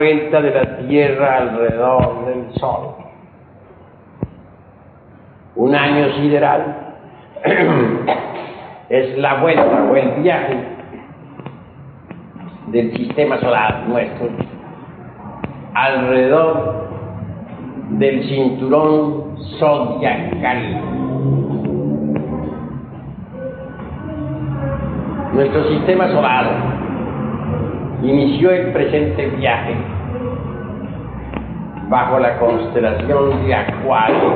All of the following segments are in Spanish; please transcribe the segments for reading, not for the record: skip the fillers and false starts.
Vuelta de la Tierra alrededor del Sol. Un año sideral es la vuelta o el viaje del sistema solar nuestro alrededor del cinturón zodiacal. Nuestro sistema solar inició el presente viaje bajo la constelación de Acuario,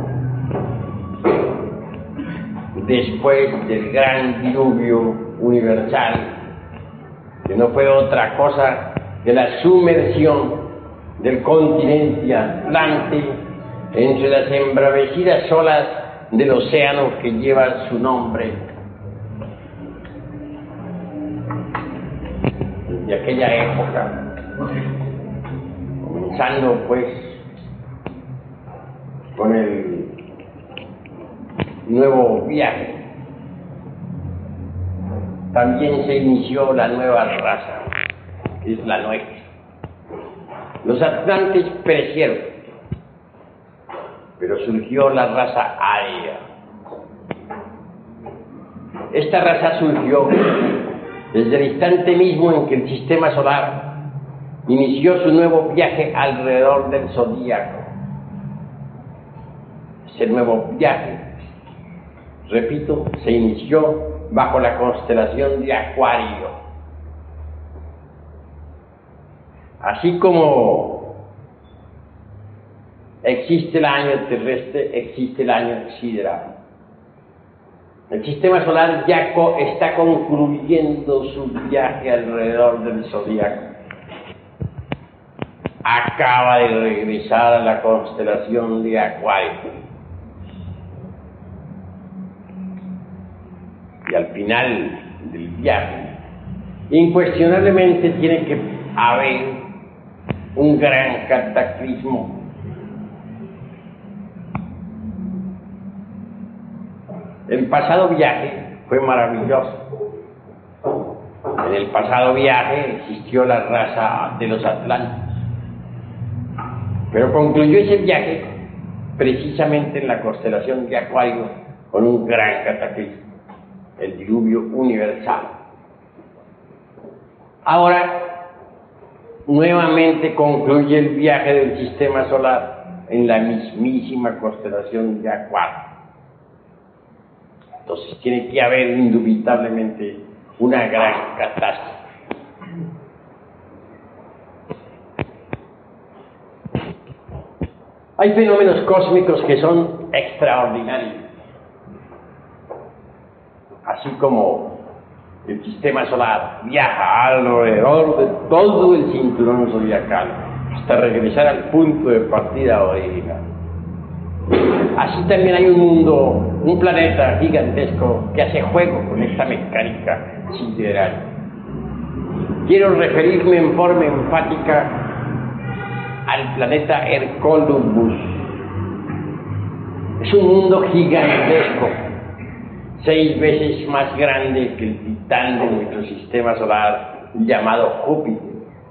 después del gran diluvio universal, que no fue otra cosa que la sumersión del continente Atlante entre las embravecidas olas del océano que lleva su nombre. De aquella época, comenzando pues con el nuevo viaje, también se inició la nueva raza, que es la nuestra. Los atlantes perecieron, pero surgió la raza aria. Esta raza surgió desde el instante mismo en que el sistema solar inició su nuevo viaje alrededor del zodíaco. Ese nuevo viaje, repito, se inició bajo la constelación de Acuario. Así como existe el año terrestre, existe el año sideral. El sistema solar ya está concluyendo su viaje alrededor del zodíaco. Acaba de regresar a la constelación de Acuario. Y al final del viaje, incuestionablemente tiene que haber un gran cataclismo. El pasado viaje fue maravilloso. En el pasado viaje existió la raza de los atlantes. Pero concluyó ese viaje precisamente en la constelación de Acuario con un gran cataclismo, el diluvio universal. Ahora, nuevamente concluye el viaje del sistema solar en la mismísima constelación de Acuario. Entonces tiene que haber indubitablemente una gran catástrofe. Hay fenómenos cósmicos que son extraordinarios. Así como el sistema solar viaja alrededor de todo el cinturón zodiacal hasta regresar al punto de partida original. Así también hay un mundo, un planeta gigantesco que hace juego con esta mecánica sideral. Quiero referirme en forma enfática al planeta Hercólubus. Es un mundo gigantesco, 6 veces más grande que el titán de nuestro sistema solar llamado Júpiter.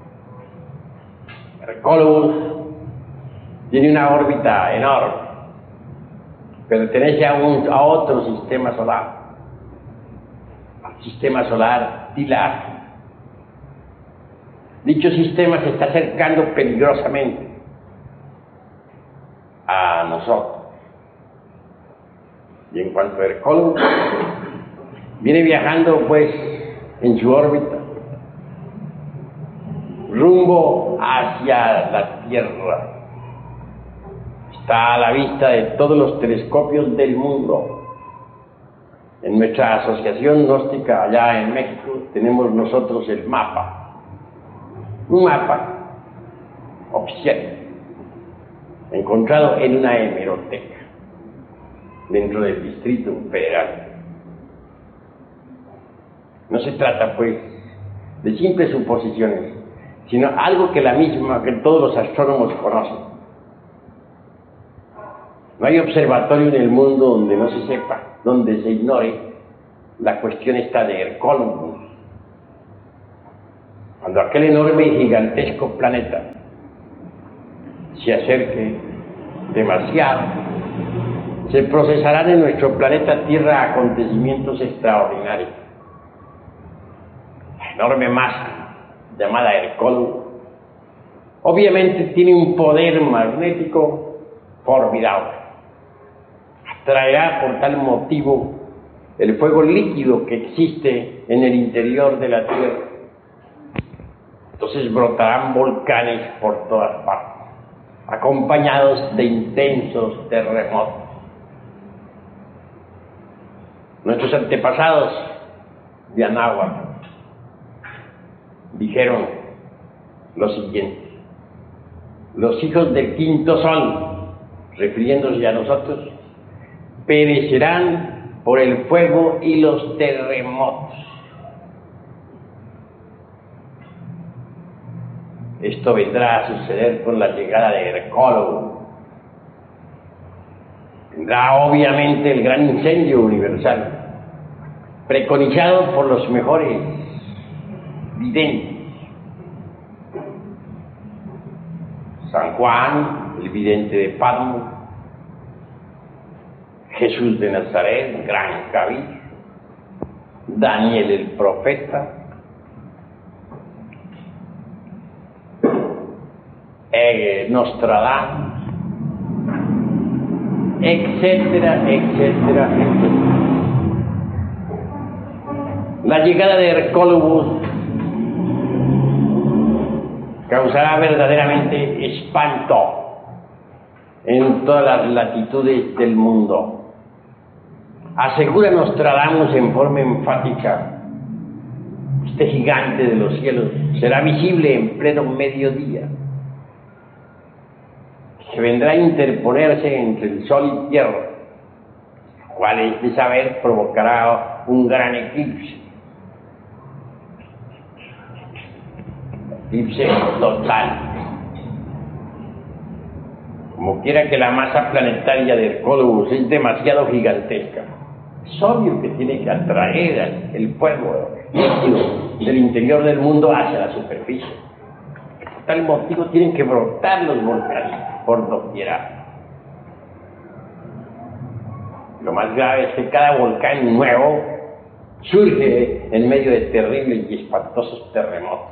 Hercólubus tiene una órbita enorme. Pertenece a otro sistema solar, al sistema solar Tilar. Dicho sistema se está acercando peligrosamente a nosotros. Y en cuanto a Hercólubus, viene viajando pues en su órbita rumbo hacia la Tierra. Está a la vista de todos los telescopios del mundo. En nuestra asociación gnóstica allá en México tenemos nosotros el mapa, un mapa oficial encontrado en una hemeroteca dentro del Distrito Federal. No se trata pues de simples suposiciones, sino algo que todos los astrónomos conocen. No hay observatorio en el mundo donde no se sepa, donde se ignore la cuestión esta de Hercólubus. Cuando aquel enorme y gigantesco planeta se acerque demasiado, se procesarán en nuestro planeta Tierra acontecimientos extraordinarios. La enorme masa llamada Hercólogos obviamente tiene un poder magnético formidable. Atraerá por tal motivo el fuego líquido que existe en el interior de la Tierra. Entonces brotarán volcanes por todas partes, acompañados de intensos terremotos. Nuestros antepasados de Anáhuac dijeron lo siguiente: los hijos del quinto sol, refiriéndose a nosotros, perecerán por el fuego y los terremotos. Esto vendrá a suceder con la llegada de Hercólogos. Vendrá obviamente el gran incendio universal, preconizado por los mejores videntes. San Juan, el vidente de Patmos, Jesús de Nazaret, gran cabillo, Daniel el profeta, Nostradamus, etcétera, etcétera, etcétera. La llegada de Hercólogos causará verdaderamente espanto en todas las latitudes del mundo. Asegura Nostradamus en forma enfática: este gigante de los cielos será visible en pleno mediodía, que vendrá a interponerse entre el sol y tierra, lo cual, es de saber, provocará un gran eclipse total. Como quiera que la masa planetaria de Hercólogos es demasiado gigantesca, es obvio que tiene que atraer el fuego líquido del interior del mundo hacia la superficie. Por tal motivo tienen que brotar los volcanes por doquiera. Lo más grave es que cada volcán nuevo surge en medio de terribles y espantosos terremotos.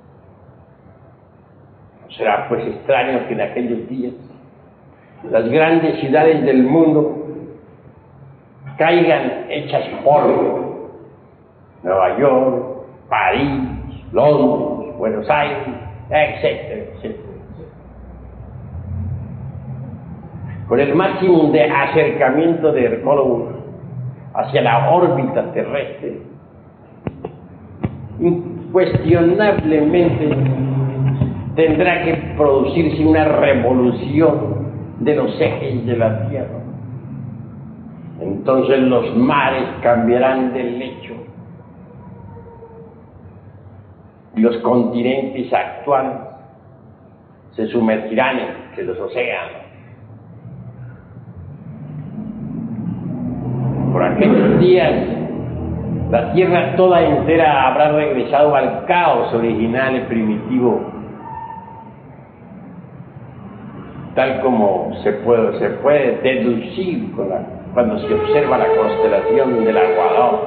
No será pues extraño que en aquellos días las grandes ciudades del mundo caigan hechas polvo: Nueva York, París, Londres, Buenos Aires, etcétera, etcétera. Con el máximo de acercamiento de Hercólogos hacia la órbita terrestre, incuestionablemente tendrá que producirse una revolución de los ejes de la Tierra. Entonces los mares cambiarán de lecho y los continentes actuales se sumergirán entre los océanos. Por aquellos días, la Tierra toda entera habrá regresado al caos original y primitivo, tal como se puede deducir cuando se observa la constelación del Aguador.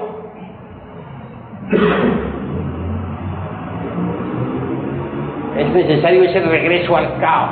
Es necesario ese regreso al caos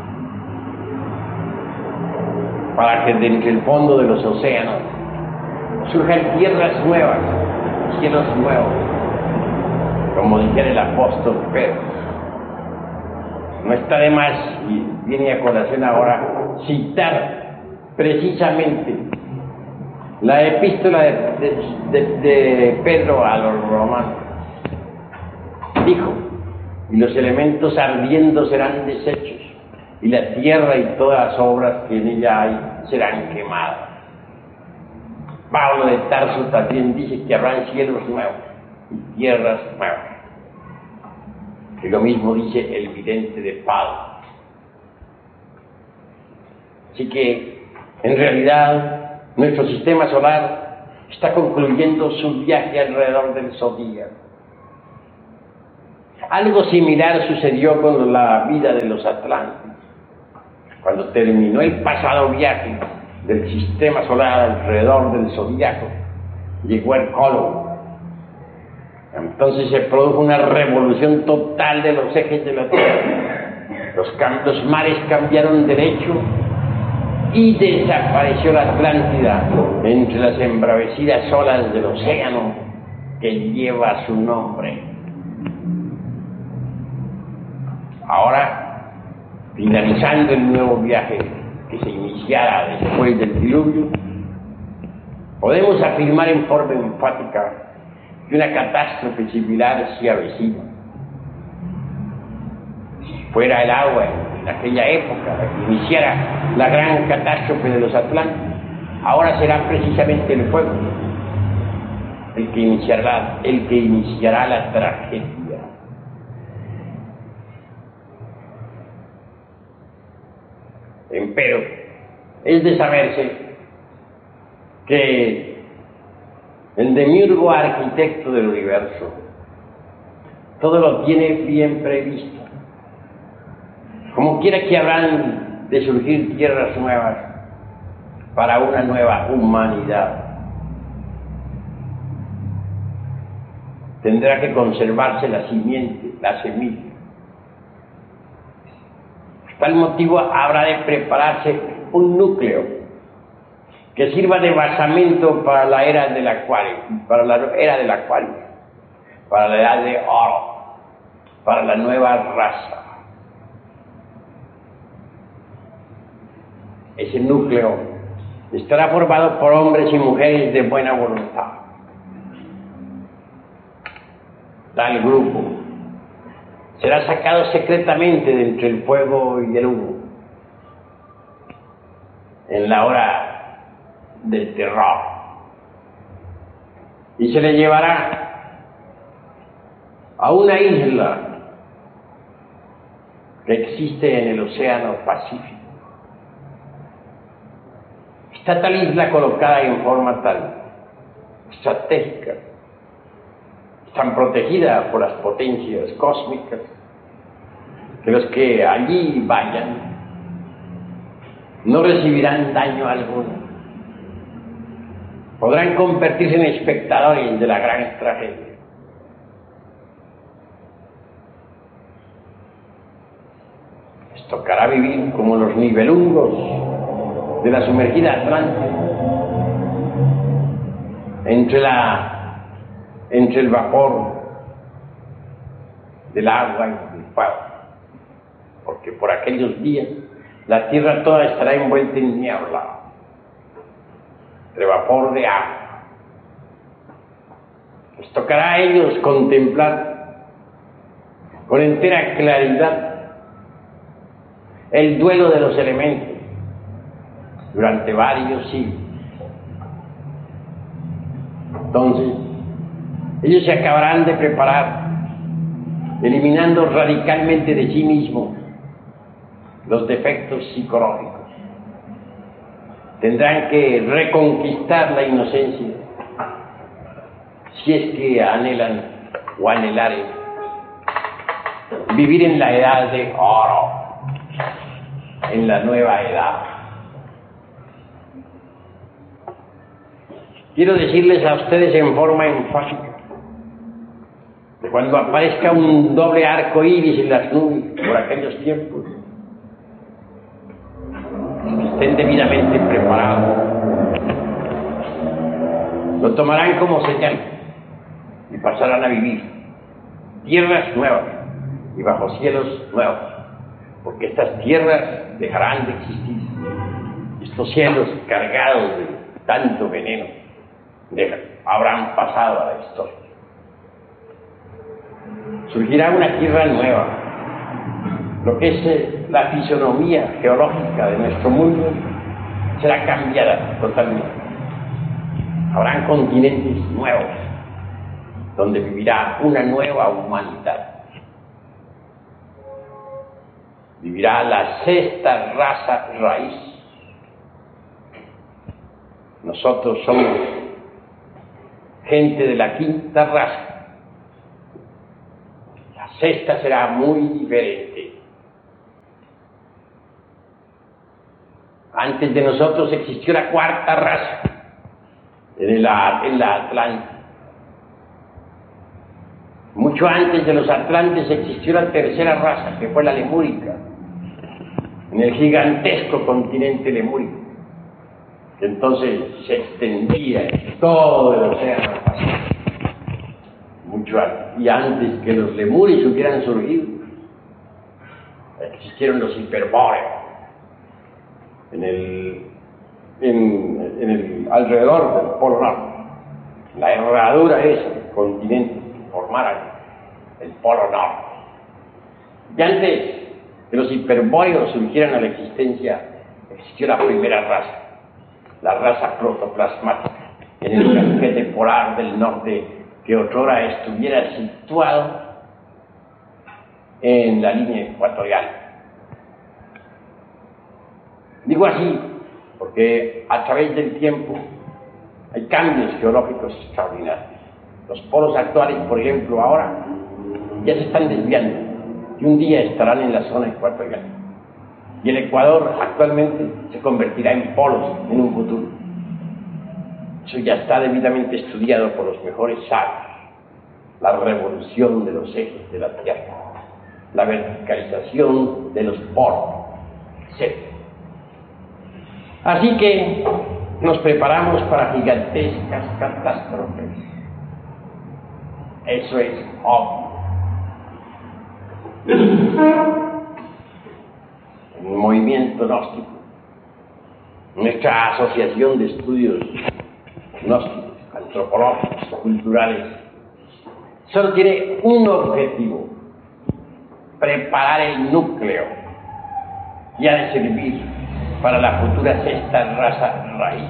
para que desde el fondo de los océanos surjan tierras nuevas, cielos nuevos, como dijera el apóstol Pedro. No está de más, y viene a colación ahora, citar precisamente la epístola de Pedro a los romanos. Dijo: y los elementos ardiendo serán deshechos, y la tierra y todas las obras que en ella hay serán quemadas. Pablo de Tarso también dice que habrán cielos nuevos y tierras nuevas. Y lo mismo dice el vidente de Pablo. Así que, en realidad, nuestro sistema solar está concluyendo su viaje alrededor del zodíaco. Algo similar sucedió con la vida de los Atlantes. Cuando terminó el pasado viaje del sistema solar alrededor del zodiaco, llegó el Colón. Entonces se produjo una revolución total de los ejes de la Tierra. Los mares cambiaron derecho y desapareció la Atlántida entre las embravecidas olas del océano que lleva su nombre. Ahora, finalizando el nuevo viaje que se iniciara después del diluvio, podemos afirmar en forma enfática que una catástrofe similar se avecina. Si fuera el agua en aquella época la que iniciara la gran catástrofe de los Atlantes, ahora será precisamente el fuego el que iniciará la tragedia. Empero, es de saberse que el demiurgo arquitecto del universo todo lo tiene bien previsto. Como quiera que habrán de surgir tierras nuevas para una nueva humanidad, tendrá que conservarse la simiente, la semilla. Por tal motivo habrá de prepararse un núcleo que sirva de basamento para la era del acuario, para la era del acuario, para la edad de oro, para la nueva raza. Ese núcleo estará formado por hombres y mujeres de buena voluntad. Tal grupo será sacado secretamente de entre el fuego y el humo en la hora del terror y se le llevará a una isla que existe en el Océano Pacífico. Está tal isla colocada en forma tal estratégica, tan protegida por las potencias cósmicas, que los que allí vayan no recibirán daño alguno. Podrán convertirse en espectadores de la gran tragedia. Les tocará vivir como los nivelungos de la sumergida Atlántida, entre el vapor del agua y del fuego, porque por aquellos días la tierra toda estará envuelta en niebla, de vapor de agua. Les tocará a ellos contemplar con entera claridad el duelo de los elementos durante varios siglos. Entonces, ellos se acabarán de preparar, eliminando radicalmente de sí mismos los defectos psicológicos. Tendrán que reconquistar la inocencia, si es que anhelan o anhelaren vivir en la edad de oro, en la nueva edad. Quiero decirles a ustedes en forma enfática que cuando aparezca un doble arco iris en las nubes por aquellos tiempos, estén debidamente preparados. Lo tomarán como señal y pasarán a vivir tierras nuevas y bajo cielos nuevos, porque estas tierras dejarán de existir. Estos cielos cargados de tanto veneno habrán pasado a la historia. Surgirá una tierra nueva. Lo que es la fisonomía geológica de nuestro mundo será cambiada totalmente. Habrán continentes nuevos donde vivirá una nueva humanidad. Vivirá la sexta raza raíz. Nosotros somos gente de la quinta raza, la esta será muy diferente. Antes de nosotros existió la cuarta raza en la Atlántida. Mucho antes de los atlantes existió la tercera raza, que fue la lemúrica, en el gigantesco continente lemúrico, que entonces se extendía en todo el océano Pacífico. Mucho antes, y antes que los lemures hubieran surgido, existieron los hiperbóreos alrededor del Polo Norte, la herradura esa del continente que formara el Polo Norte. Y antes que los hiperbóreos surgieran a la existencia, existió la primera raza, la raza protoplasmática, en el casquete polar del norte, que otrora estuviera situado en la línea ecuatorial. Digo así porque a través del tiempo hay cambios geológicos extraordinarios. Los polos actuales, por ejemplo, ahora ya se están desviando y un día estarán en la zona ecuatorial. Y el Ecuador actualmente se convertirá en polos en un futuro. Eso ya está debidamente estudiado por los mejores sabios. La revolución de los ejes de la Tierra, la verticalización de los polos, etc. Así que nos preparamos para gigantescas catástrofes. Eso es obvio. Un movimiento gnóstico, nuestra asociación de estudios gnósticos, antropológicos, culturales, solo tiene un objetivo: preparar el núcleo y ha de servir para la futura sexta raza raíz.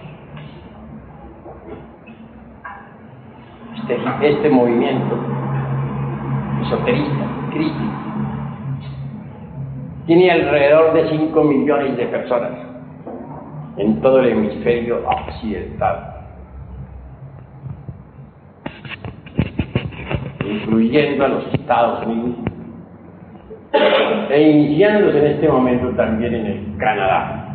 Este movimiento esoterista, crítico, tiene alrededor de 5 millones de personas en todo el hemisferio occidental, incluyendo a los Estados Unidos e iniciándose en este momento también en el Canadá.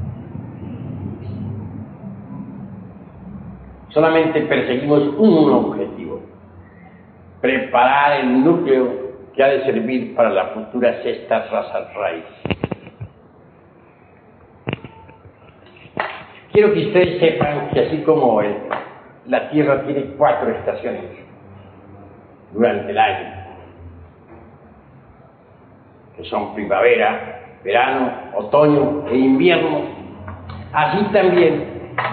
Solamente perseguimos un objetivo: preparar el núcleo que ha de servir para la futura sexta raza raíz. Quiero que ustedes sepan que así como la Tierra tiene 4 estaciones durante el año, que son primavera, verano, otoño e invierno, así también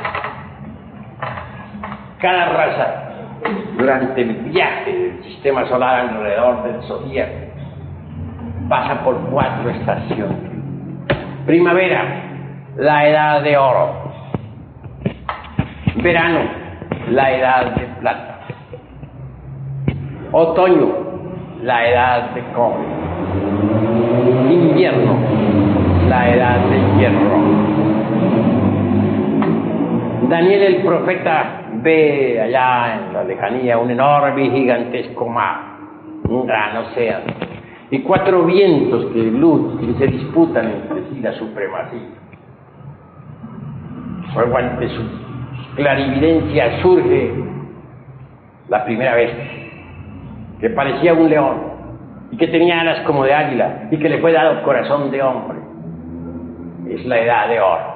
cada raza durante el viaje del sistema solar alrededor del zodíaco pasa por 4 estaciones. Primavera, la edad de oro. Verano, la edad de plata. Otoño, la edad de cobre. Invierno, la edad de hierro. Daniel el profeta ve allá en la lejanía un enorme y gigantesco mar, un gran océano, y 4 vientos que se disputan entre sí la supremacía. Luego, ante su clarividencia, surge la primera bestia, que parecía un león y que tenía alas como de águila y que le fue dado corazón de hombre. Es la edad de oro.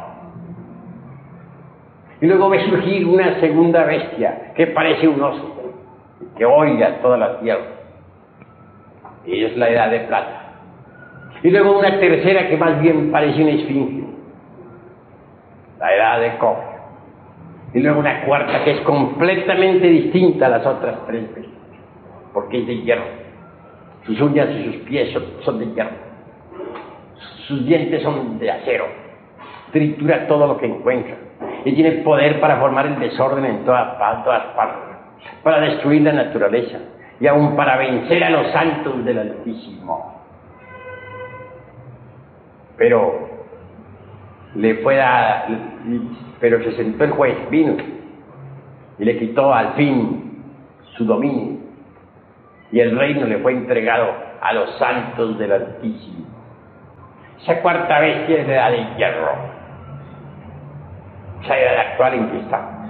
Y luego ve surgir una segunda bestia que parece un oso, que oiga toda la tierra, y es la edad de plata. Y luego una tercera que más bien parece una esfinge, la edad de cobre. Y luego una cuarta que es completamente distinta a las otras 3 bestias, porque es de hierro. Sus uñas y sus pies son de hierro, sus dientes son de acero, tritura todo lo que encuentra y tiene poder para formar el desorden en todas partes, para destruir la naturaleza y aún para vencer a los santos del Altísimo. Pero pero se sentó el juez, vino y le quitó al fin su dominio y el reino le fue entregado a los santos del Altísimo. Esa cuarta bestia es la edad de hierro, esa edad actual en que estamos,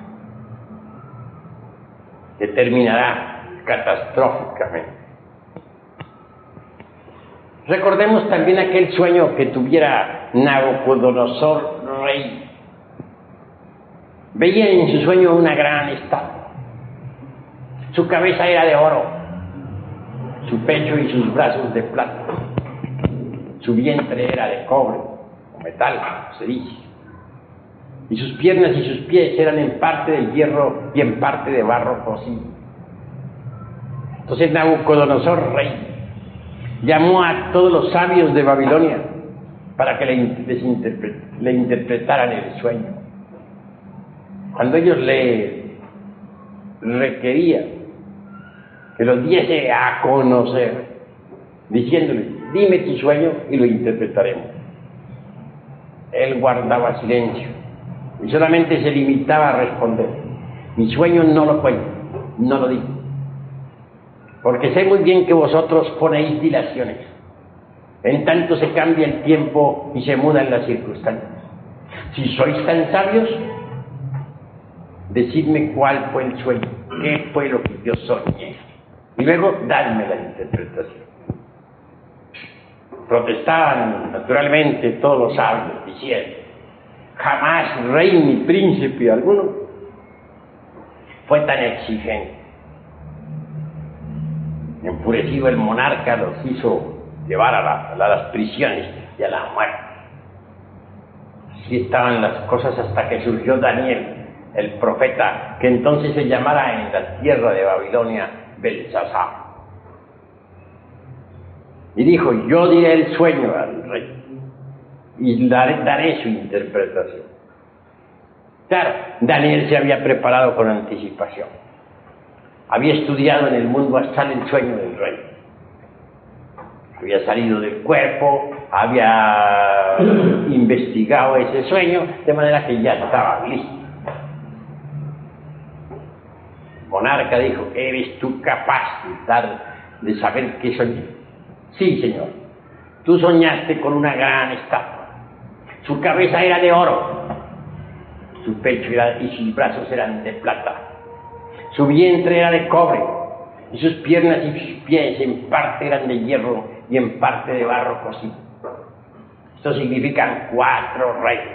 que terminará catastróficamente. Recordemos también aquel sueño que tuviera Nabucodonosor, rey. Veía en su sueño una gran estatua. Su cabeza era de oro, su pecho y sus brazos de plata, su vientre era de cobre o metal, se dice, y sus piernas y sus pies eran en parte de hierro y en parte de barro cocido. Entonces Nabucodonosor, rey, llamó a todos los sabios de Babilonia para que le interpretaran el sueño. Cuando ellos le requerían que los diese a conocer, diciéndole, dime tu sueño y lo interpretaremos, él guardaba silencio y solamente se limitaba a responder, mi sueño no lo cuento, no lo digo, porque sé muy bien que vosotros ponéis dilaciones, en tanto se cambia el tiempo y se mudan las circunstancias. Si sois tan sabios, decidme cuál fue el sueño, qué fue lo que yo soñé, y luego dadme la interpretación. Protestaban naturalmente todos los sabios, diciendo, jamás rey ni príncipe alguno fue tan exigente. Enfurecido el monarca los hizo llevar a las prisiones y a la muerte. Así estaban las cosas hasta que surgió Daniel, el profeta, que entonces se llamara en la tierra de Babilonia Belsasar. Y dijo, yo diré el sueño al rey y daré su interpretación. Claro, Daniel se había preparado con anticipación. Había estudiado en el mundo astral el sueño del rey. Había salido del cuerpo, había investigado ese sueño, de manera que ya estaba listo. El monarca dijo, ¿eres tú capaz de saber qué soñé? Sí, señor. Tú soñaste con una gran estatua. Su cabeza era de oro, su pecho y sus brazos eran de plata. Su vientre era de cobre, y sus piernas y sus pies en parte eran de hierro y en parte de barro cocido. Esto significan 4 reyes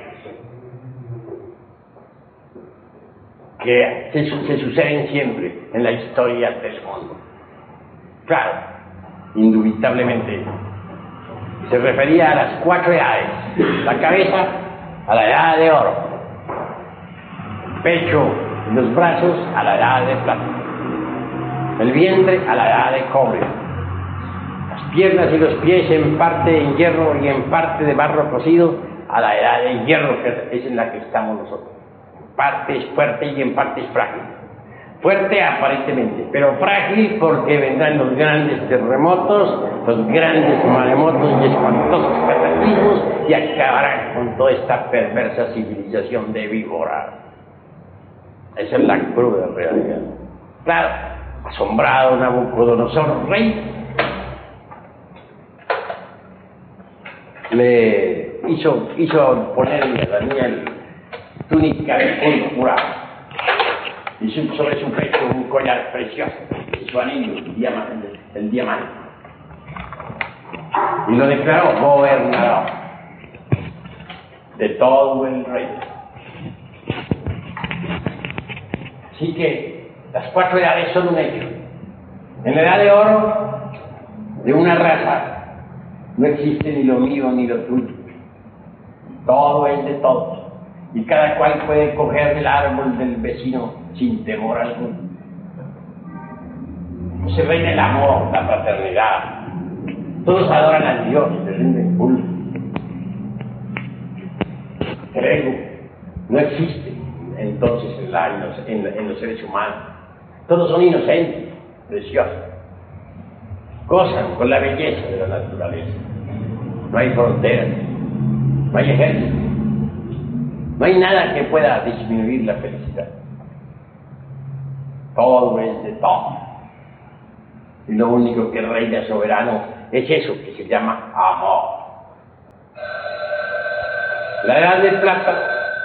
que se suceden siempre en la historia del mundo. Claro, indubitablemente, se refería a las 4 edades. La cabeza a la edad de oro, el pecho y los brazos a la edad de plata, el vientre a la edad de cobre, las piernas y los pies en parte en hierro y en parte de barro cocido a la edad de hierro, que es en la que estamos nosotros. En parte es fuerte y en parte es frágil. Fuerte aparentemente, pero frágil porque vendrán los grandes terremotos, los grandes maremotos y espantosos cataclismos y acabarán con toda esta perversa civilización de víboras. Esa es la cruda realidad. Claro, asombrado Nabucodonosor, rey, le hizo ponerle a Daniel túnica de púrpura y sobre su pecho un collar precioso y su anillo, el diamante. Y lo declaró gobernador de todo el reino. Así que las 4 edades son un hecho. En la edad de oro, de una raza, no existe ni lo mío ni lo tuyo. Todo es de todos. Y cada cual puede coger del árbol del vecino sin temor alguno. Se reina el amor, la fraternidad. Todos adoran a Dios, le rinden culto. El ego no existe entonces en los seres humanos. Todos son inocentes, preciosos. Gozan con la belleza de la naturaleza. No hay fronteras, no hay ejército. No hay nada que pueda disminuir la felicidad. Todo es de todo. Y lo único que reina soberano es eso que se llama amor. La edad de plata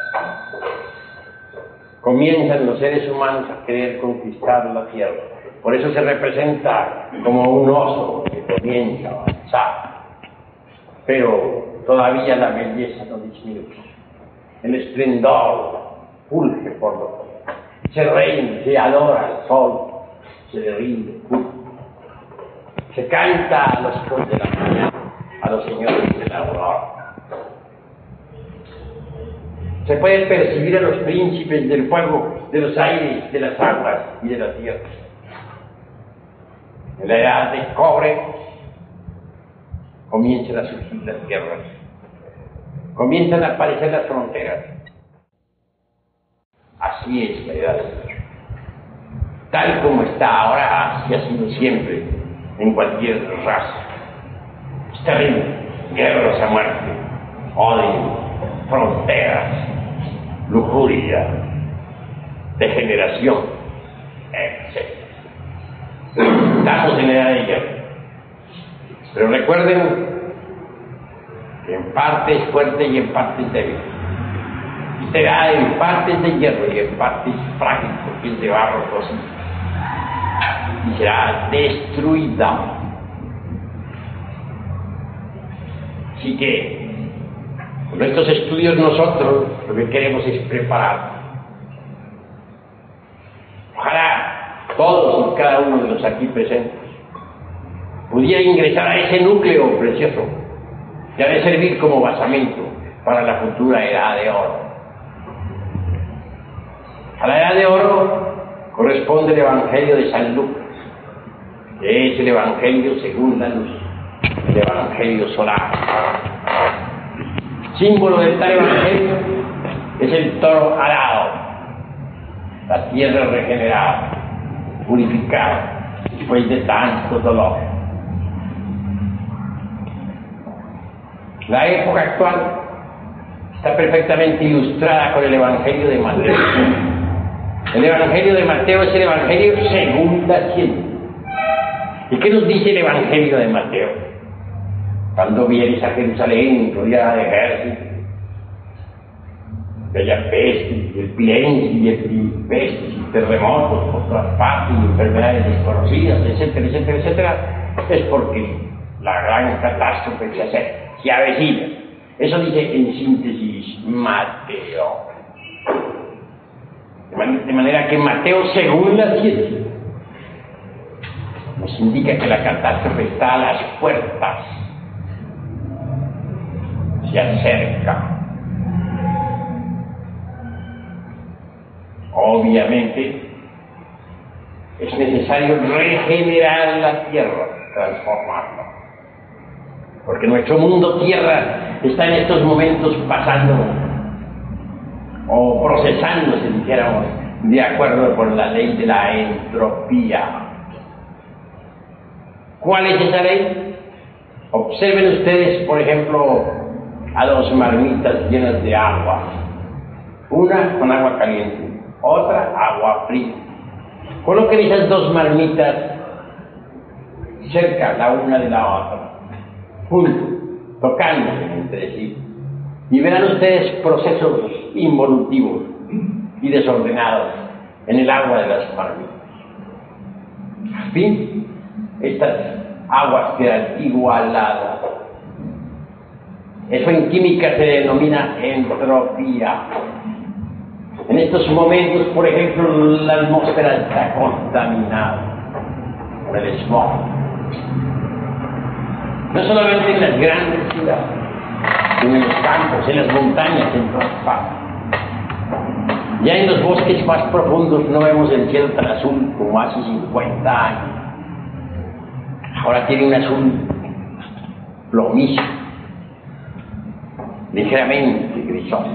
comienzan los seres humanos a querer conquistar la tierra. Por eso se representa como un oso que comienza a avanzar. Pero todavía la belleza no disminuye. El esplendor fulge por lo todo. Se reina, se adora al sol, se le rinde culto. Se canta a los hijos de la mañana, a los señores de la aurora. Se puede percibir a los príncipes del fuego, de los aires, de las aguas y de la tierra. En la edad de cobre comienzan a surgir las guerras, comienzan a aparecer las fronteras. Así es la edad de hierro. Tal como está ahora, así ha sido siempre, en cualquier raza. Es terrible, guerras a muerte, odio, fronteras, lujuria, degeneración, etc. Estamos en la edad de hierro. Pero recuerden que en parte es fuerte y en parte es débil. Y será en parte es de hierro y en parte es frágil porque es de barro cocido. Y será destruida. Así que con estos estudios nosotros lo que queremos es preparar. Ojalá todos y cada uno de los aquí presentes pudiera ingresar a ese núcleo precioso que ha de servir como basamento para la futura edad de oro. A la edad de oro corresponde el Evangelio de San Lucas, que es el Evangelio según la luz, el Evangelio solar. Símbolo del tal Evangelio es el toro alado, la tierra regenerada, purificada, después de tanto dolor. La época actual está perfectamente ilustrada con el Evangelio de Mateo. El Evangelio de Mateo es el Evangelio según la ciencia. ¿Y qué nos dice el Evangelio de Mateo? Cuando vienes a Jerusalén rodeada de ejércitos, que haya pestes, y el pestes y terremotos por todas partes, y enfermedades desconocidas, etcétera, etcétera, etcétera, es porque la gran catástrofe se avecina. Eso dice en síntesis Mateo. De manera que Mateo, según la ciencia, nos indica que la catástrofe está a las puertas, se acerca. Obviamente, es necesario regenerar la tierra, transformarla. Porque nuestro mundo tierra está en estos momentos pasando o procesándose, dijéramos, de acuerdo con la ley de la entropía. ¿Cuál es esa ley? Observen ustedes, por ejemplo, a dos marmitas llenas de agua. Una con agua caliente, otra agua fría. Coloquen esas dos marmitas cerca la una de la otra, juntos, tocándose entre sí. Y verán ustedes procesos involutivos y desordenados en el agua de las marmitas. Al fin, estas aguas quedan igualadas. Eso en química se denomina entropía. En estos momentos, por ejemplo, la atmósfera está contaminada por el smog. No solamente en las grandes ciudades, sino en los campos, en las montañas, en todas partes. Ya en los bosques más profundos no vemos el cielo tan azul como hace 50 años. Ahora tiene un azul plomizo, ligeramente grisoso.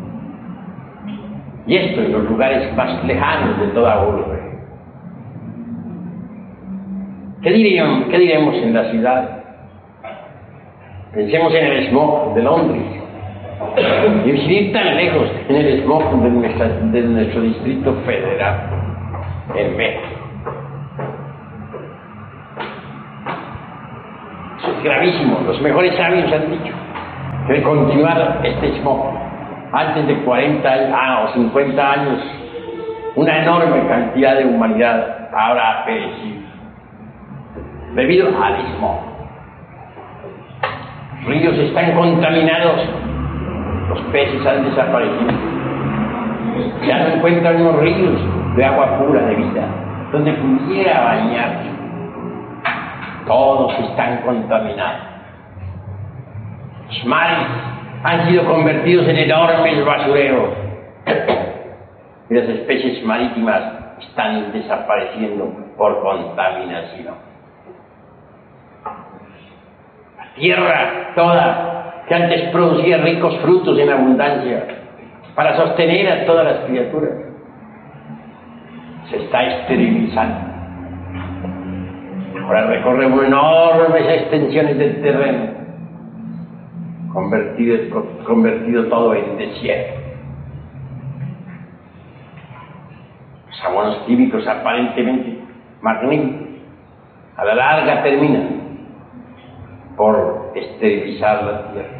Y esto en los lugares más lejanos de toda urbe. ¿Qué diremos en la ciudad? Pensemos en el smog de Londres. Y sin ir tan lejos, en el smog de nuestro Distrito Federal, en México. es gravísimo. Los mejores sabios han dicho que de continuar este smog antes de 40 o 50 años, una enorme cantidad de humanidad habrá perecido debido al smog. Los ríos están contaminados, los peces han desaparecido. Ya no encuentran unos ríos de agua pura, de vida, donde pudiera bañarse. Todos están contaminados. Los mares han sido convertidos en enormes basureros. Y las especies marítimas están desapareciendo por contaminación. La tierra toda, que antes producía ricos frutos en abundancia para sostener a todas las criaturas, se está esterilizando. Ahora recorre enormes extensiones del terreno, convertido todo en desierto. Los abonos químicos aparentemente magníficos, a la larga terminan por esterilizar la tierra.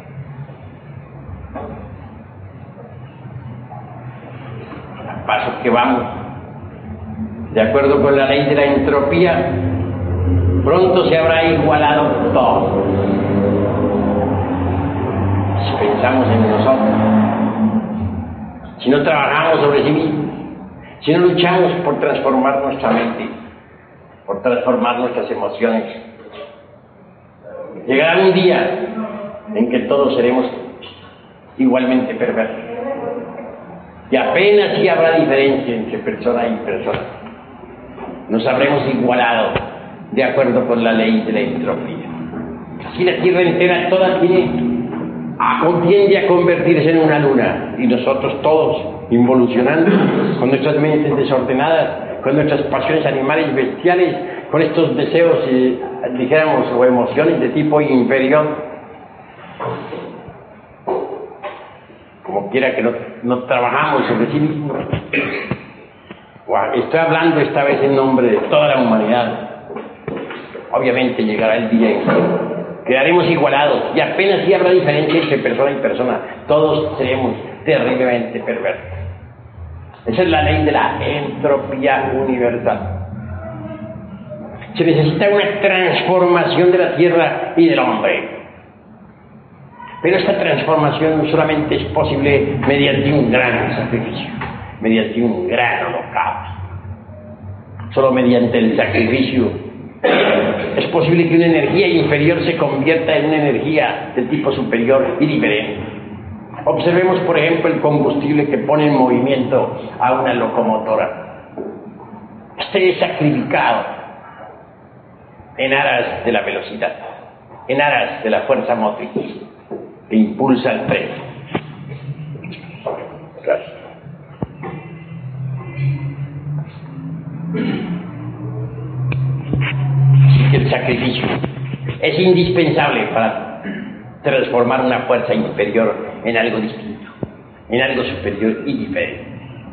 Al paso que vamos, de acuerdo con la ley de la entropía, pronto se habrá igualado todo. Si pensamos en nosotros, si no trabajamos sobre sí mismos, si no luchamos por transformar nuestra mente, por transformar nuestras emociones, llegará un día en que todos seremos igualmente perversos. Y apenas si habrá diferencia entre persona y persona. Nos habremos igualado de acuerdo con la ley de la entropía. Así la Tierra entera toda tiende a convertirse en una luna, y nosotros todos involucionando con nuestras mentes desordenadas, con nuestras pasiones animales bestiales, con estos deseos, dijéramos, o emociones de tipo inferior. Como quiera que no trabajamos sobre sí mismos. Estoy hablando esta vez en nombre de toda la humanidad. Obviamente llegará el día en que quedaremos igualados y apenas si habrá diferencia entre persona y persona. Todos seremos terriblemente perversos. Esa es la ley de la entropía universal. Se necesita una transformación de la tierra y del hombre. Pero esta transformación solamente es posible mediante un gran sacrificio, mediante un gran holocausto. Solo mediante el sacrificio es posible que una energía inferior se convierta en una energía de tipo superior y diferente. Observemos, por ejemplo, el combustible que pone en movimiento a una locomotora. Este es sacrificado en aras de la velocidad, en aras de la fuerza motriz que impulsa el tren. Gracias. Así que el sacrificio es indispensable para transformar una fuerza inferior en algo distinto, en algo superior y diferente.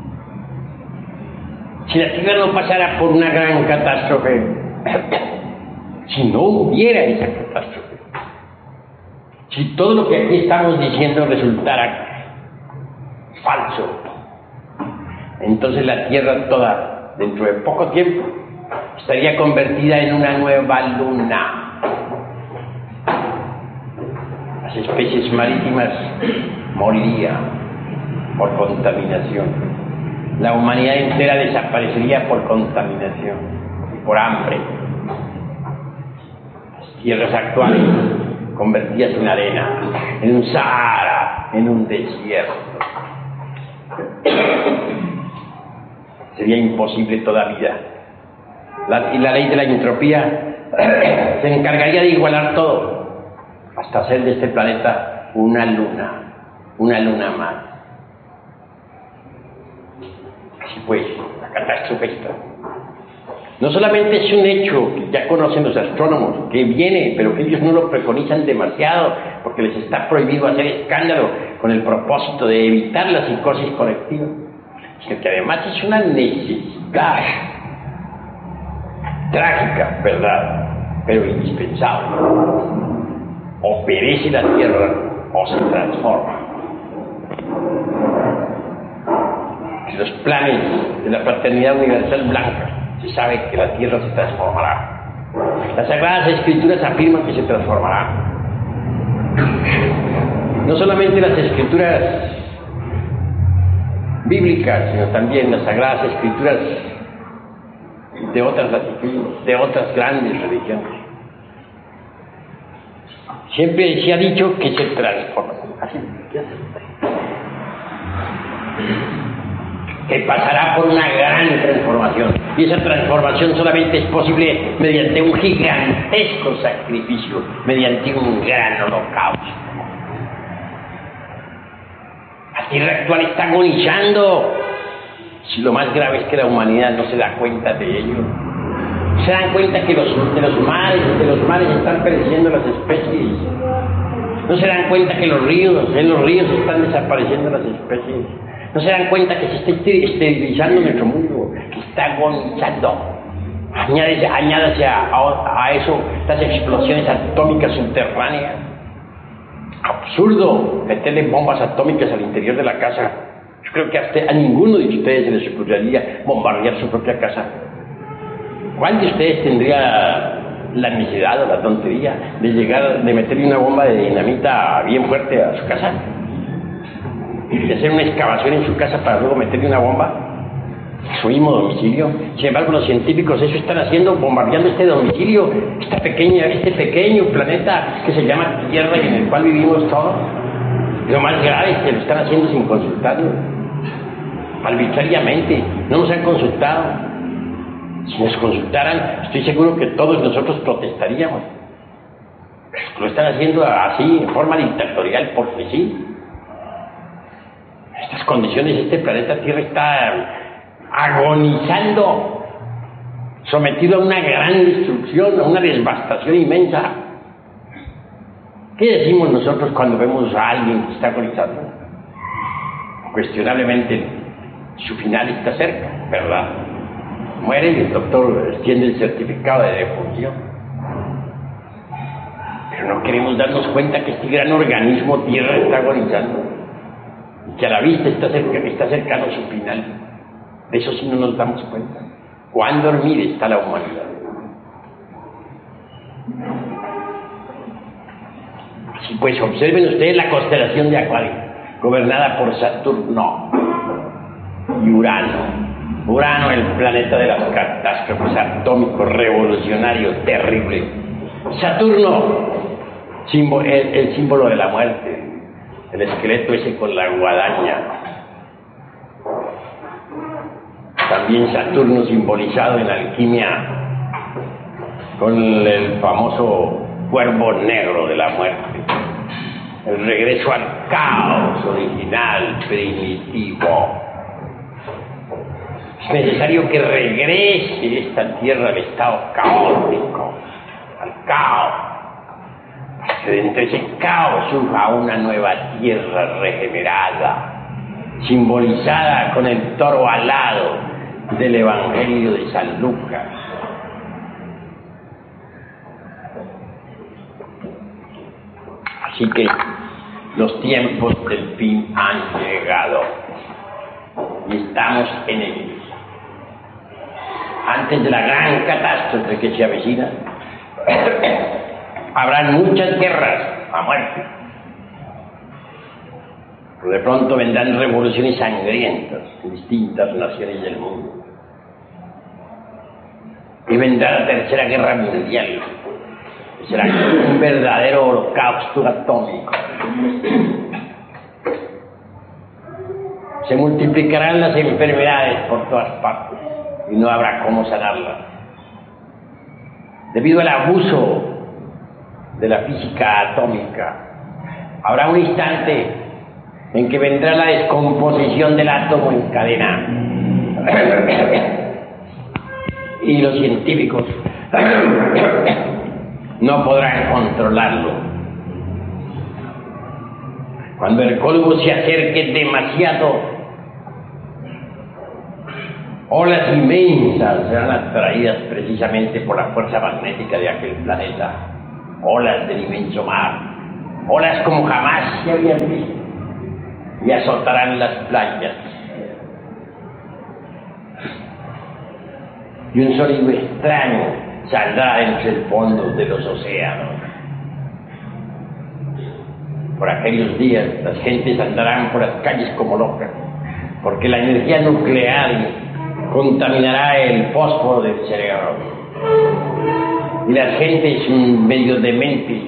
Si la Tierra no pasara por una gran catástrofe, si no hubiera esa catástrofe, si todo lo que aquí estamos diciendo resultara falso, entonces la Tierra toda, dentro de poco tiempo, estaría convertida en una nueva luna. Las especies marítimas morirían por contaminación. La humanidad entera desaparecería por contaminación y por hambre. Las tierras actuales convertidas en arena, en un Sahara, en un desierto. Sería imposible toda vida. Y la ley de la entropía se encargaría de igualar todo, hasta hacer de este planeta una luna más. Así pues, la catástrofe está. No solamente es un hecho que ya conocen los astrónomos, que viene, pero que ellos no lo preconizan demasiado, porque les está prohibido hacer escándalo con el propósito de evitar la psicosis colectiva, sino que además es una necesidad trágica, ¿verdad?, pero indispensable. o perece la Tierra o se transforma. Los planes de la fraternidad universal blanca, se sabe que la Tierra se transformará. Las Sagradas Escrituras afirman que se transformará. No solamente las Escrituras bíblicas, sino también las Sagradas Escrituras de otras latitudes, de otras grandes religiones. Siempre se ha dicho que se transforma. Así, que pasará por una gran transformación, y esa transformación solamente es posible mediante un gigantesco sacrificio, mediante un gran holocausto. La Tierra actual está agonizando. Si lo más grave es que la humanidad no se da cuenta de ello, se dan cuenta que de los mares están pereciendo las especies, no se dan cuenta que en los ríos están desapareciendo las especies. No se dan cuenta que se está esterilizando nuestro mundo, que está agonizando. Añádase a eso las explosiones atómicas subterráneas. Absurdo meterle bombas atómicas al interior de la casa. Yo creo que a ninguno de ustedes se les ocurriría bombardear su propia casa. ¿Cuál de ustedes tendría la necesidad o la tontería de meterle una bomba de dinamita bien fuerte a su casa? De hacer una excavación en su casa para luego meterle una bomba, su mismo domicilio. Sin embargo, los científicos eso están haciendo, bombardeando este domicilio, este pequeño planeta que se llama Tierra y en el cual vivimos todos. Lo más grave es que lo están haciendo sin consultarnos, arbitrariamente. No nos han consultado. Si nos consultaran, estoy seguro que todos nosotros protestaríamos. Lo están haciendo así, en forma dictatorial, porque sí. En estas condiciones, este planeta Tierra está agonizando, sometido a una gran destrucción, a una devastación inmensa. ¿Qué decimos nosotros cuando vemos a alguien que está agonizando? Cuestionablemente, su final está cerca, ¿verdad? Muere y el doctor extiende el certificado de defunción. Pero no queremos darnos cuenta que este gran organismo Tierra está agonizando. Que a la vista está cercano a su final. De eso sí no nos damos cuenta. ¿Cuán dormida está la humanidad? Así pues, observen ustedes la constelación de Acuario, gobernada por Saturno y Urano. Urano, el planeta de las catástrofes, atómico, revolucionario, terrible. Saturno, el símbolo de la muerte. El esqueleto ese con la guadaña. También Saturno simbolizado en la alquimia con el famoso cuervo negro de la muerte. El regreso al caos original, primitivo. Es necesario que regrese esta tierra al estado caótico, al caos. Que de entre ese caos surja una nueva tierra regenerada, simbolizada con el toro alado del Evangelio de San Lucas. Así que los tiempos del fin han llegado y estamos en ellos. Antes de la gran catástrofe que se avecina, habrán muchas guerras a muerte. Pero de pronto vendrán revoluciones sangrientas en distintas naciones del mundo. Y vendrá la Tercera Guerra Mundial. Será un verdadero holocausto atómico. Se multiplicarán las enfermedades por todas partes y no habrá cómo sanarlas. Debido al abuso de la física atómica, habrá un instante en que vendrá la descomposición del átomo en cadena. Y los científicos no podrán controlarlo. Cuando el colmo se acerque demasiado, olas inmensas serán atraídas precisamente por la fuerza magnética de aquel planeta, olas del inmenso mar. olas como jamás se habían visto, y azotarán las playas. Y un sonido extraño saldrá entre el fondo de los océanos. Por aquellos días las gentes andarán por las calles como locas, porque la energía nuclear contaminará el fósforo del cerebro. Y las gentes medio dementes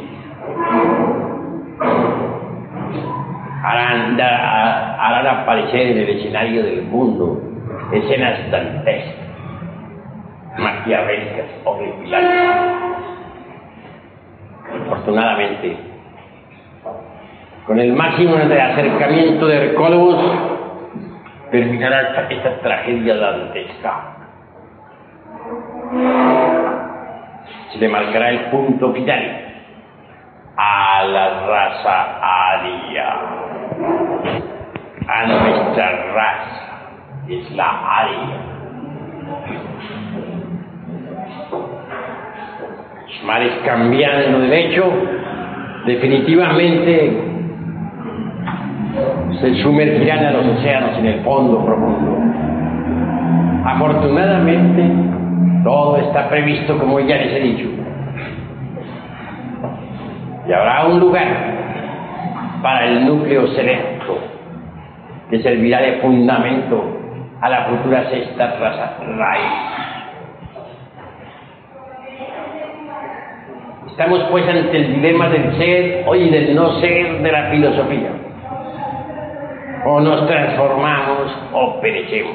harán aparecer en el escenario del mundo escenas dantescas, maquiavélicas, horripilantes. Afortunadamente, con el máximo de acercamiento de arqueólogos, terminará esta tragedia dantesca. Se le marcará el punto final a la raza aria, a nuestra raza, que es la aria. Los mares cambiando de lecho, definitivamente se sumergirán a los océanos en el fondo profundo. Afortunadamente, todo está previsto como ya les he dicho. Y habrá un lugar para el núcleo selecto que servirá de fundamento a la futura sexta raza raíz. Estamos pues ante el dilema del ser y del no ser de la filosofía. O nos transformamos o perecemos.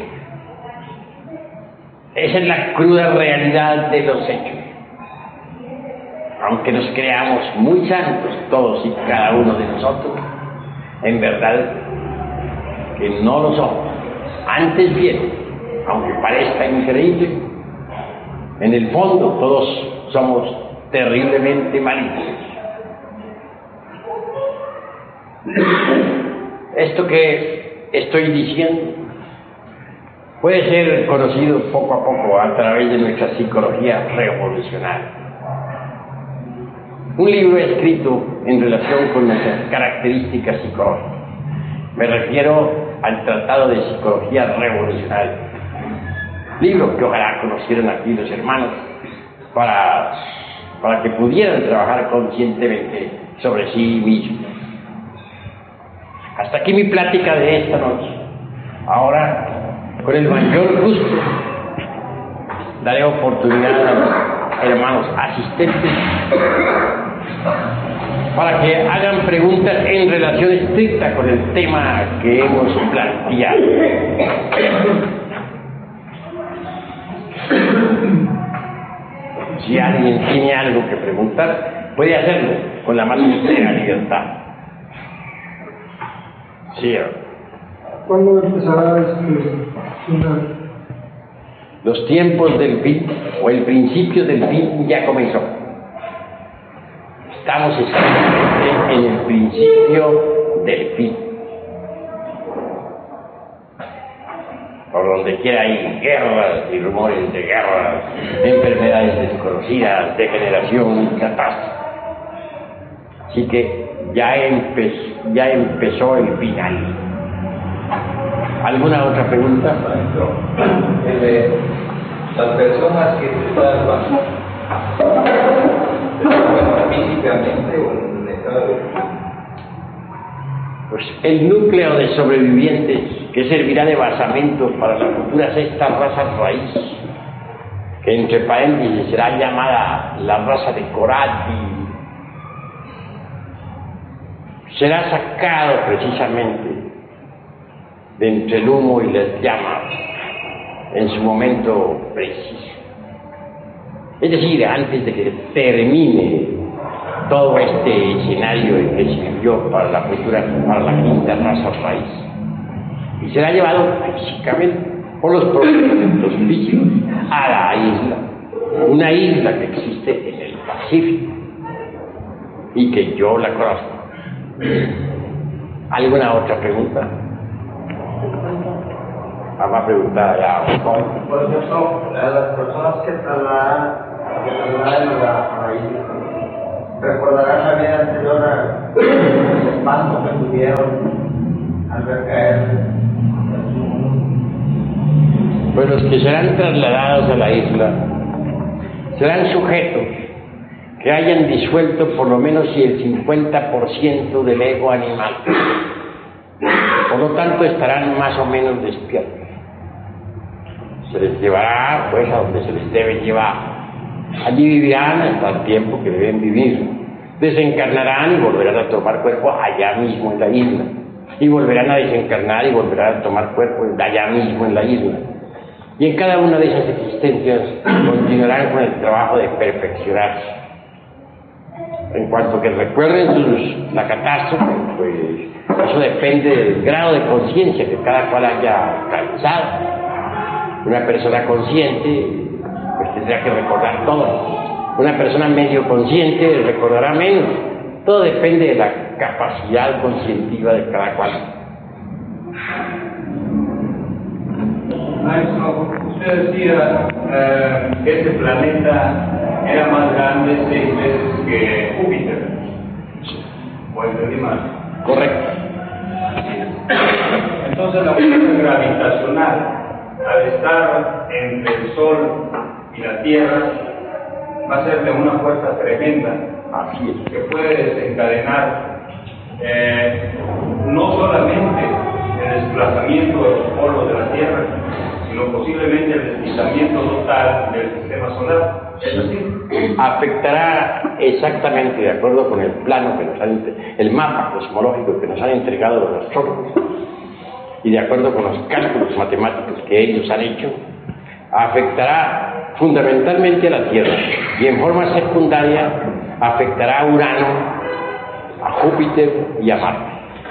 Esa es la cruda realidad de los hechos. Aunque nos creamos muy santos todos y cada uno de nosotros, en verdad que no lo somos. Antes bien, aunque parezca increíble, en el fondo todos somos terriblemente malignos. Esto que estoy diciendo puede ser conocido poco a poco a través de nuestra psicología revolucionaria. Un libro escrito en relación con nuestras características psicológicas. Me refiero al Tratado de Psicología Revolucionaria. Libro que ojalá conocieran aquí los hermanos para que pudieran trabajar conscientemente sobre sí mismos. Hasta aquí mi plática de esta noche. Ahora, con el mayor gusto, daré oportunidad a los hermanos asistentes para que hagan preguntas en relación estricta con el tema que hemos planteado. Si alguien tiene algo que preguntar, puede hacerlo con la más sincera libertad. Sí. ¿Cuándo empezará este final? Los tiempos del fin, o el principio del fin, ya comenzó. Estamos exactamente en el principio del fin. Por donde quiera hay guerras y rumores de guerras, enfermedades desconocidas, degeneración y catástrofe. Así que ya empezó el final. ¿Alguna otra pregunta? Maestro, las personas que se salvan, físicamente o en estado de... Pues el núcleo de sobrevivientes que servirá de basamento para la futura sexta raza raíz, que entre paréntesis será llamada la raza de Corati, será sacado precisamente de entre el humo y las llamas en su momento preciso. Es decir, antes de que termine todo este escenario que sirvió para la quinta raza raíz. Y será llevado físicamente por los propios físicos a la isla, una isla que existe en el Pacífico y que yo la conozco. ¿Alguna otra pregunta? Vamos a preguntar ya. Por ejemplo, a las personas que trasladan a la isla, Recordarán la vida anterior al espanto que tuvieron al ver caer. Pues los que serán trasladados a la isla serán sujetos que hayan disuelto por lo menos el 50% del ego animal. Por lo tanto, estarán más o menos despiertos. Se les llevará, pues, a donde se les debe llevar. Allí vivirán hasta el tiempo que deben vivir. Desencarnarán y volverán a tomar cuerpo allá mismo en la isla. Y volverán a desencarnar y volverán a tomar cuerpo allá mismo en la isla. Y en cada una de esas existencias continuarán con el trabajo de perfeccionarse. En cuanto que recuerden la catástrofe, pues eso depende del grado de conciencia que cada cual haya alcanzado. Una persona consciente pues tendrá que recordar todo. Una persona medio consciente recordará menos. Todo depende de la capacidad conscientiva de cada cual. Maestro, usted decía que este planeta era más grande 6 veces que Júpiter. ¿O entendí mal? Correcto. Entonces la fuerza gravitacional, al estar entre el Sol y la Tierra, va a ser de una fuerza tremenda. Así es. Que puede desencadenar no solamente el desplazamiento de los polos de la Tierra, sino posiblemente el deslizamiento total del sistema solar. ¿Es así? Afectará exactamente de acuerdo con el plano que nos han el mapa cosmológico que nos han entregado los astrónomos y de acuerdo con los cálculos matemáticos que ellos han hecho, afectará fundamentalmente a la Tierra y en forma secundaria afectará a Urano, a Júpiter y a Marte.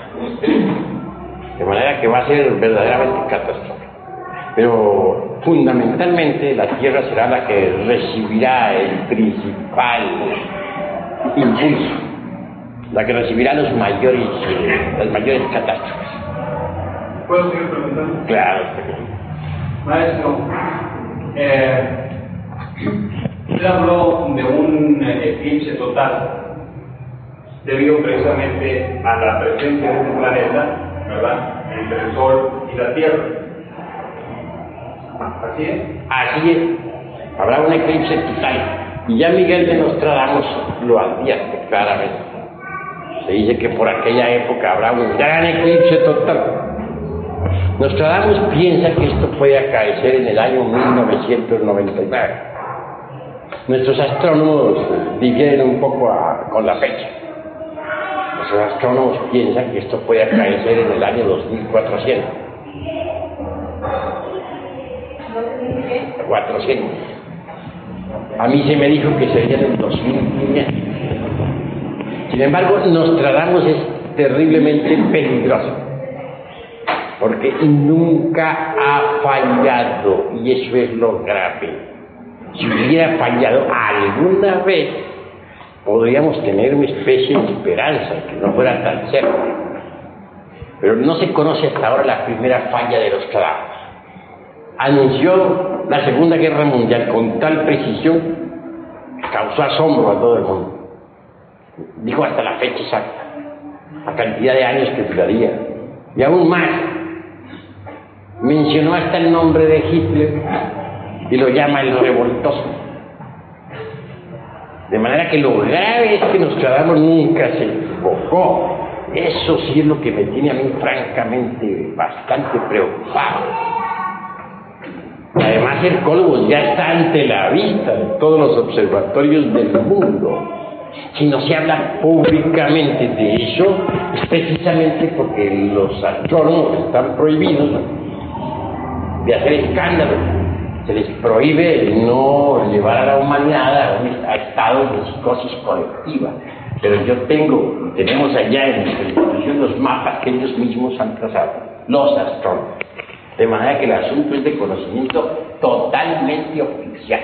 De manera que va a ser verdaderamente catastrófico. Pero fundamentalmente la Tierra será la que recibirá el principal impulso, la que recibirá las mayores catástrofes. ¿Puedo seguir preguntando? Claro. Maestro, usted habló de un eclipse total debido precisamente a la presencia de este planeta, ¿verdad?, entre el Sol y la Tierra. ¿Así es? Así es. Habrá un eclipse total. Y ya Miguel de Nostradamus lo advierte claramente. Se dice que por aquella época habrá un gran eclipse total. Nostradamus piensa que esto puede acaecer en el año 1999. Nuestros astrónomos difieren un poco con la fecha. Nuestros astrónomos piensan que esto puede acaecer en el año 2400. 400. A mí se me dijo que sería en el 2500. Sin embargo, Nostradamus es terriblemente peligroso, porque nunca ha fallado, y eso es lo grave. Si hubiera fallado alguna vez, podríamos tener una especie de esperanza que no fuera tan cerca. Pero no se conoce hasta ahora la primera falla de Nostradamus. Anunció la Segunda Guerra Mundial con tal precisión que causó asombro a todo el mundo. Dijo hasta la fecha exacta, la cantidad de años que duraría, y aún más, mencionó hasta el nombre de Hitler y lo llama el revoltoso. De manera que lo grave es que Nostradamus nunca se equivocó. Eso sí es lo que me tiene a mí francamente bastante preocupado. Además, el Cólogos ya está ante la vista de todos los observatorios del mundo. Si no se habla públicamente de eso, es precisamente porque los astrónomos están prohibidos de hacer escándalo. Se les prohíbe no llevar a la humanidad a estados de psicosis colectiva. Pero tenemos allá en nuestra institución los mapas que ellos mismos han trazado, los astrónomos. De manera que el asunto es de conocimiento totalmente oficial.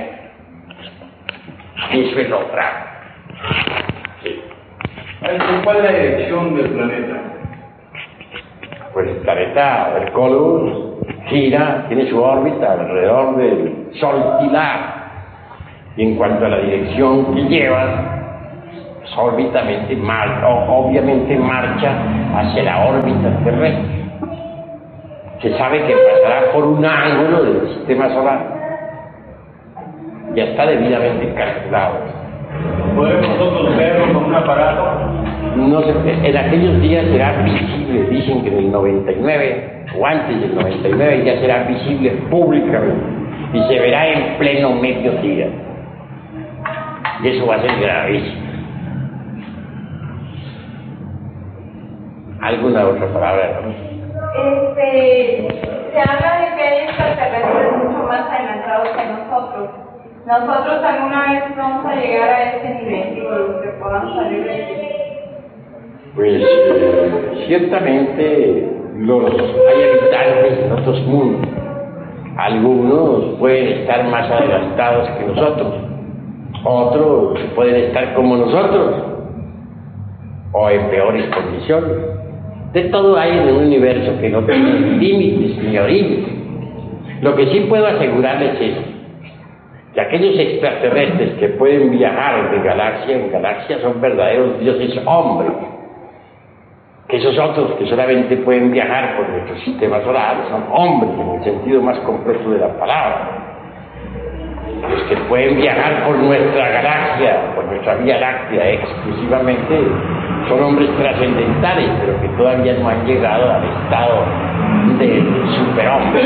Eso es lo grave. Sí. ¿Cuál es la dirección del planeta? Pues el planeta Hercólogos gira, tiene su órbita alrededor del Sol Pilar. Y en cuanto a la dirección que lleva, obviamente marcha hacia la órbita terrestre. Se sabe que pasará por un ángulo del sistema solar. Ya está debidamente calculado. ¿Podemos nosotros verlo con un aparato? No sé, en aquellos días será visible, dicen que en el 99 o antes del 99 ya será visible públicamente y se verá en pleno mediodía. Y eso va a ser gravísimo. ¿Alguna otra palabra? Se habla de que hay extraterrestres mucho más adelantados que nosotros. Nosotros alguna vez vamos a llegar a ese nivel, digo, los que podamos salir de aquí. Pues ciertamente hay habitantes en otros mundos. Algunos pueden estar más adelantados que nosotros, otros pueden estar como nosotros o en peores condiciones. De todo hay en un universo que no tiene límites ni orígenes. Lo que sí puedo asegurarles es que aquellos extraterrestres que pueden viajar de galaxia en galaxia son verdaderos dioses hombres. Que esos otros que solamente pueden viajar por nuestro sistema solar son hombres en el sentido más completo de la palabra. Los que pueden viajar por nuestra galaxia, por nuestra Vía Láctea exclusivamente, son hombres trascendentales, pero que todavía no han llegado al estado de superhombre.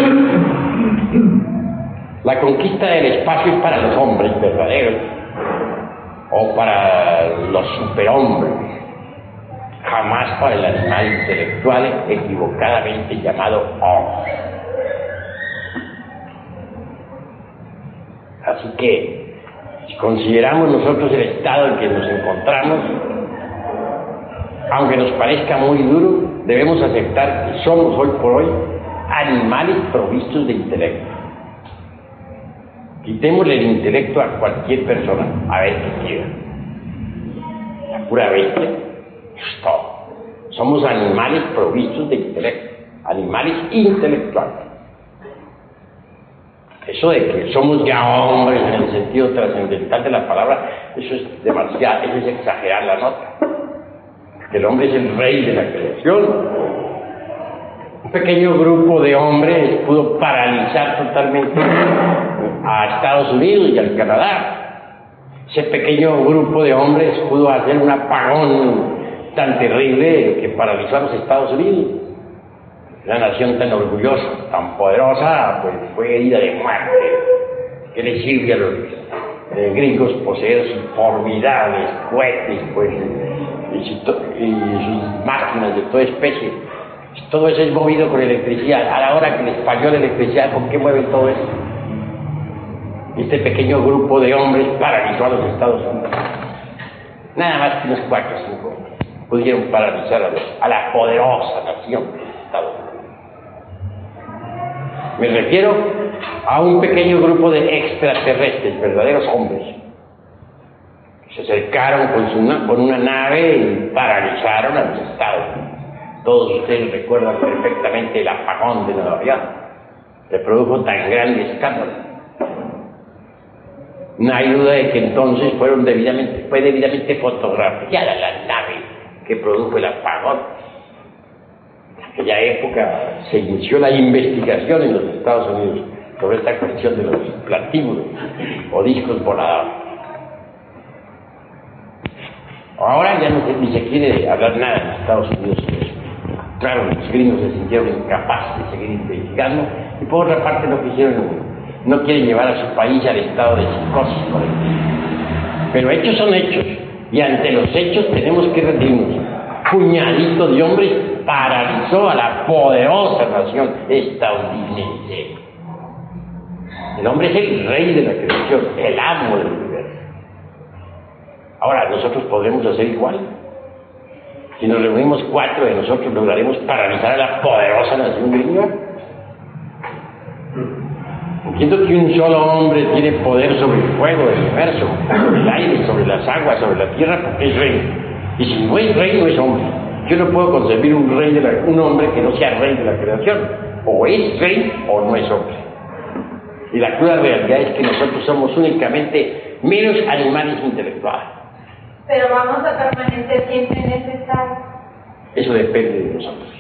La conquista del espacio es para los hombres verdaderos o para los superhombres, jamás para el animal intelectual equivocadamente llamado hombre. Así que, si consideramos nosotros el estado en que nos encontramos, aunque nos parezca muy duro, debemos aceptar que somos hoy por hoy animales provistos de intelecto. Quitémosle el intelecto a cualquier persona, a ver qué queda. La pura bestia, eso es todo. Somos animales provistos de intelecto, animales intelectuales. Eso de que somos ya hombres en el sentido trascendental de la palabra, eso es demasiado, eso es exagerar la nota. Que el hombre es el rey de la creación. Un pequeño grupo de hombres pudo paralizar totalmente a Estados Unidos y al Canadá. Ese pequeño grupo de hombres pudo hacer un apagón tan terrible que paralizó a los Estados Unidos. Una nación tan orgullosa, tan poderosa, pues fue herida de muerte. ¿Qué le sirve a los gringos poseer sus formidables cohetes, pues, y sus máquinas de toda especie? Todo eso es movido con electricidad. A la hora que les falló la electricidad, ¿con qué mueven todo eso? Este pequeño grupo de hombres paralizó a los Estados Unidos. Nada más que unos 4 o 5 pudieron paralizar a la poderosa nación de los Estados Unidos. Me refiero a un pequeño grupo de extraterrestres, verdaderos hombres, que se acercaron con una nave y paralizaron a los Estados Unidos. Todos ustedes recuerdan perfectamente el apagón de Nueva York, que produjo tan grande escándalo. No hay duda de que entonces fue debidamente fotografiada la nave que produjo el apagón. En aquella época se inició la investigación en los Estados Unidos sobre esta cuestión de los platíbulos o discos voladores. Ahora ya ni se quiere hablar nada en Estados Unidos. Claro, los gringos se sintieron incapaces de seguir investigando y por otra parte no quieren llevar a su país al estado de psicosis colectiva. Pero hechos son hechos y ante los hechos tenemos que rendirnos. Puñadito de hombres paralizó a la poderosa nación estadounidense. El hombre es el rey de la creación, el amo del universo. Ahora, ¿nosotros podremos hacer igual? Si nos reunimos 4 de nosotros, ¿lograremos paralizar a la poderosa nación gringa? Entiendo que un solo hombre tiene poder sobre el fuego del universo, sobre el aire, sobre las aguas, sobre la tierra, porque es rey. Y si no es rey, no es hombre. Yo no puedo concebir un hombre que no sea rey de la creación. O es rey o no es hombre. Y la cruda realidad es que nosotros somos únicamente meros animales intelectuales. pero vamos a permanecer siempre en ese estado. Eso depende de nosotros.